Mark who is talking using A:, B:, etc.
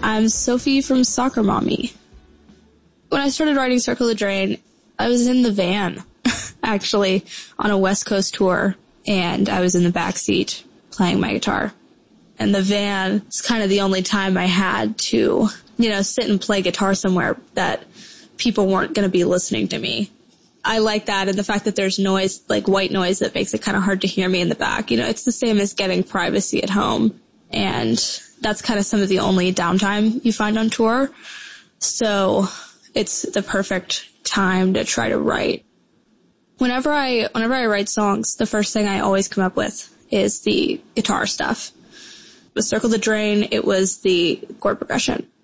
A: I'm Sophie from Soccer Mommy. When I started writing Circle the Drain, I was in the van, actually, on a West Coast tour, and I was in the backseat playing my guitar. And the van is kind of the only time I had to, sit and play guitar somewhere that people weren't going to be listening to me. I like that, and the fact that there's noise, like white noise, that makes it kind of hard to hear me in the back. It's the same as getting privacy at home, and that's kind of some of the only downtime you find on tour. So it's the perfect time to try to write. Whenever I write songs, the first thing I always come up with is the guitar stuff. With Circle the Drain, it was the chord progression.